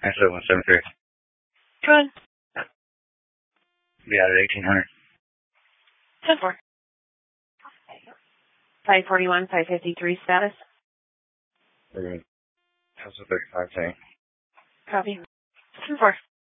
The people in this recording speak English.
I said 173. Good. Be out at 1800. 10-4. 541, 553 status. We're going to have a 35 tank. Copy. 10-4.